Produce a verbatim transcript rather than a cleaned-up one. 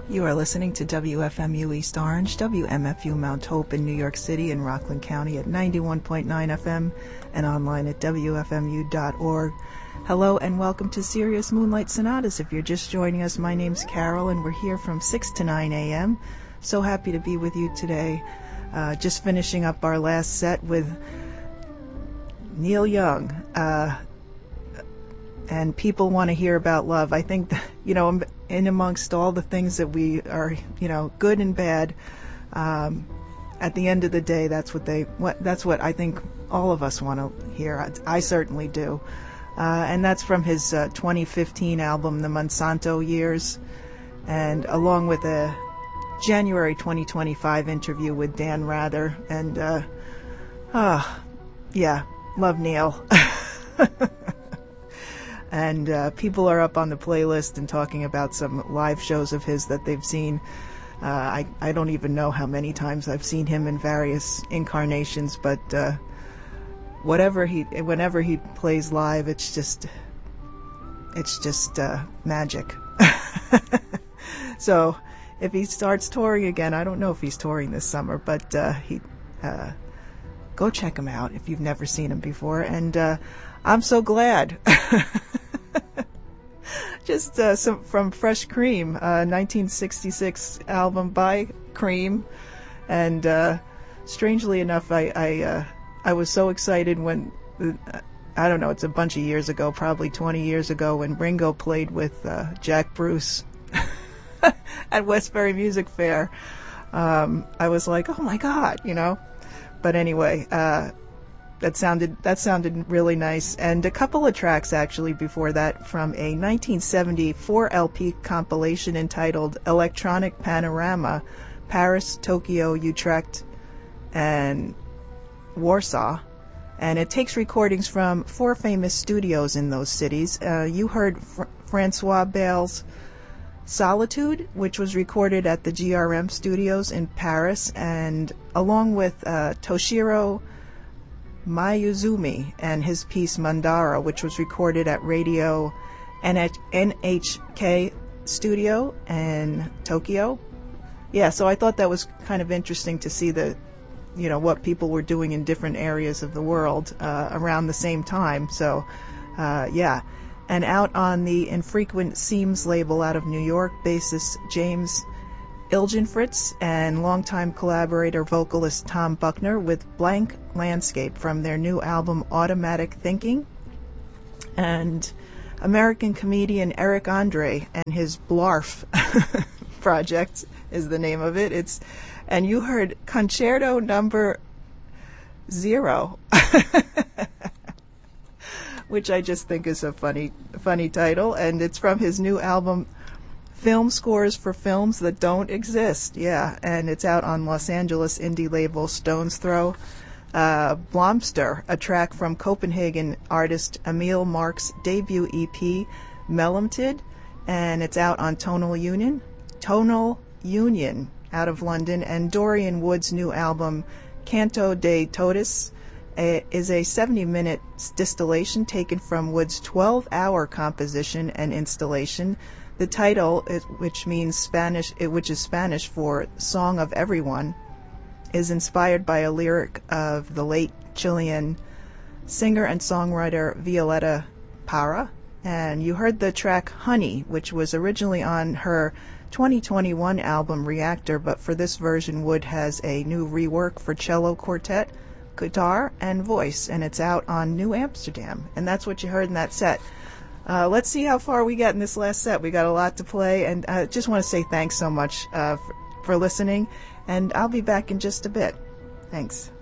You are listening to W F M U East Orange, W M F U Mount Hope in New York City and Rockland County at ninety-one point nine F M and online at W F M U dot org. Hello and welcome to Sirius Moonlight Sonatas. If you're just joining us, my name's Carol and we're here from six to nine a.m. So happy to be with you today. Uh, just finishing up our last set with Neil Young. Uh, and people want to hear about love. I think that, you know, in amongst all the things that we are, you know, good and bad, um, at the end of the day, that's what they, what, that's what I think all of us want to hear. I, I certainly do. Uh, and that's from his uh, twenty fifteen album, The Monsanto Years, and along with a January twenty twenty-five interview with Dan Rather. And, uh, ah, yeah, love Neil. And uh, people are up on the playlist and talking about some live shows of his that they've seen. Uh, I, I don't even know how many times I've seen him in various incarnations, but uh, whatever he, whenever he plays live, it's just, it's just uh, magic. So if he starts touring again, I don't know if he's touring this summer, but uh, he, uh, go check him out if you've never seen him before. And uh, I'm so glad. Just uh, some from Fresh Cream, uh, nineteen sixty-six album by Cream, and uh, strangely enough, I I, uh, I was so excited when uh, I don't know, it's a bunch of years ago, probably twenty years ago, when Ringo played with uh, Jack Bruce at Westbury Music Fair. Um, I was like, oh my God, you know. But anyway. Uh, That sounded that sounded really nice. And a couple of tracks actually before that from a nineteen seventy-four L P compilation entitled Electronic Panorama, Paris, Tokyo, Utrecht, and Warsaw. And it takes recordings from four famous studios in those cities. Uh, you heard Fr- Francois Bale's Solitude, which was recorded at the G R M studios in Paris, and along with uh, Toshiro Mayuzumi and his piece Mandara, which was recorded at Radio N H K Studio in Tokyo. Yeah, so I thought that was kind of interesting to see the, you know, what people were doing in different areas of the world uh, around the same time. So, uh, yeah. And out on the Infrequent Seams label out of New York, bassist James Ilgenfritz and longtime collaborator vocalist Tom Buckner with Blank Landscape from their new album Automatic Thinking. And American comedian Eric Andre and his Blarf project is the name of it. It's and you heard Concerto Number Zero, which I just think is a funny funny title, and it's from his new album Film Scores for Films That Don't Exist. Yeah, and it's out on Los Angeles indie label Stone's Throw. Uh, Blomster, a track from Copenhagen artist Emil Mark's debut E P, Melumtid, and it's out on Tonal Union. Tonal Union out of London, and Dorian Wood's new album, Canto de Totus, a, is a seventy-minute distillation taken from Wood's twelve-hour composition and installation. The title, which means Spanish, which is Spanish for Song of Everyone, is inspired by a lyric of the late Chilean singer and songwriter Violeta Parra. And you heard the track Honey, which was originally on her twenty twenty-one album Reactor, but for this version Wood has a new rework for cello quartet, guitar, and voice, and it's out on New Amsterdam. And that's what you heard in that set. Uh, let's see how far we get in this last set. We got a lot to play, and I just want to say thanks so much uh, for, for listening, and I'll be back in just a bit. Thanks.